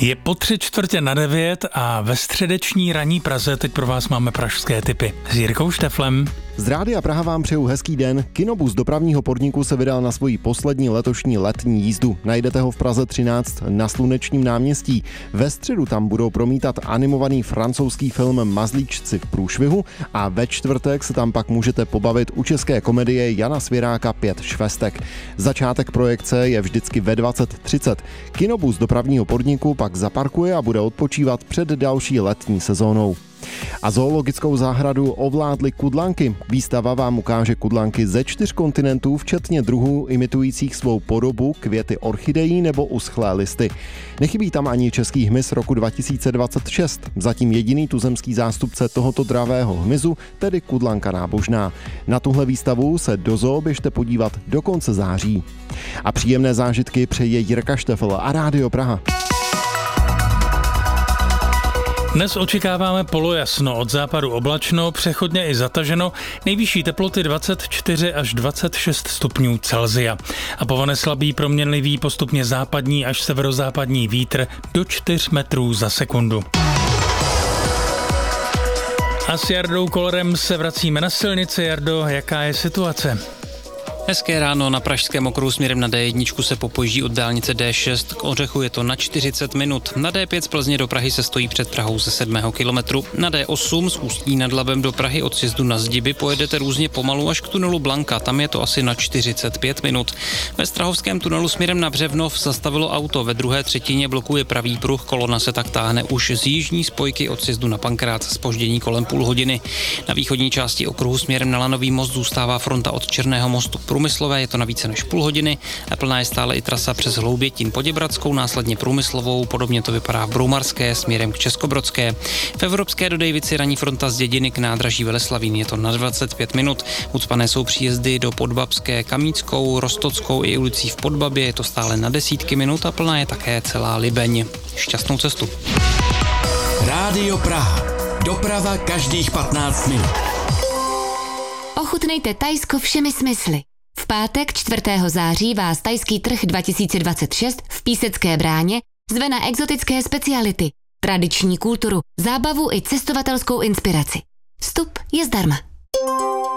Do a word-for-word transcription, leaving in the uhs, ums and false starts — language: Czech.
Je po tři čtvrtě na devět a ve středeční ranní Praze teď pro vás máme pražské tipy s Jirkou Šteflem. Z Rádia Praha vám přeju hezký den. Kinobus dopravního podniku se vydal na svoji poslední letošní letní jízdu. Najdete ho v Praze třináct na Slunečním náměstí. Ve středu tam budou promítat animovaný francouzský film Mazlíčci v průšvihu a ve čtvrtek se tam pak můžete pobavit u české komedie Jana Svěráka Pět švestek. Začátek projekce je vždycky ve dvacet třicet. Kinobus dopravního podniku pak zaparkuje a bude odpočívat před další letní sezónou. A zoologickou zahradu ovládly kudlanky. Výstava vám ukáže kudlanky ze čtyř kontinentů, včetně druhů imitujících svou podobu, květy orchidejí nebo uschlé listy. Nechybí tam ani český hmyz roku dva tisíce dvacet šest. Zatím jediný tuzemský zástupce tohoto dravého hmyzu, tedy kudlanka nábožná. Na tuhle výstavu se do zoo běžte podívat do konce září. A příjemné zážitky přeje Jirka Štefl a Rádio Praha. Dnes očekáváme polojasno, od západu oblačno, přechodně i zataženo, nejvyšší teploty dvacet čtyři až dvacet šest stupňů Celsia. A povane slabý proměnlivý postupně západní až severozápadní vítr do čtyř metrů za sekundu. A s Jardou Kolerem se vracíme na silnici. Jardo, jaká je situace? Hezké ráno, na pražském okruhu směrem na dé jedna se popojíždí od dálnice dé šest, k Ořechu je to na čtyřicet minut, na dé pět z Plzně do Prahy se stojí před Prahou ze sedmého kilometru, na dé osm z Ústí nad Labem do Prahy od sjezdu na Zdiby pojedete různě pomalu až k tunelu Blanka, tam je to asi na čtyřicet pět minut. Ve Strahovském tunelu směrem na Břevnov zastavilo auto, ve druhé třetině blokuje pravý pruh, kolona se tak táhne už z jižní spojky od sjezdu na Pankrác, zpoždění kolem půl hodiny. Na východní části okruhu směrem na Lanový most zůstává fronta od Černého mostu Průmyslové, je to na více než půl hodiny a plná je stále i trasa přes Hloubětín Poděbradskou, následně Průmyslovou, podobně to vypadá v Broumarské směrem k Českobrodské. V Evropské do Dejvici ranní fronta z Dědiny k nádraží Veleslavín, je to na dvacet pět minut. Ucpané jsou příjezdy do Podbabské Kamíckou, Rostockou i ulicí v Podbabě, je to stále na desítky minut a plná je také celá Libeň. Šťastnou cestu. Rádio Praha. Doprava každých patnáct minut. Ochutnejte Thajsko všemi smysly. V pátek čtvrtého září vás Thajský trh dva tisíce dvacet šest v Písecké bráně zve na exotické speciality, tradiční kulturu, zábavu i cestovatelskou inspiraci. Vstup je zdarma.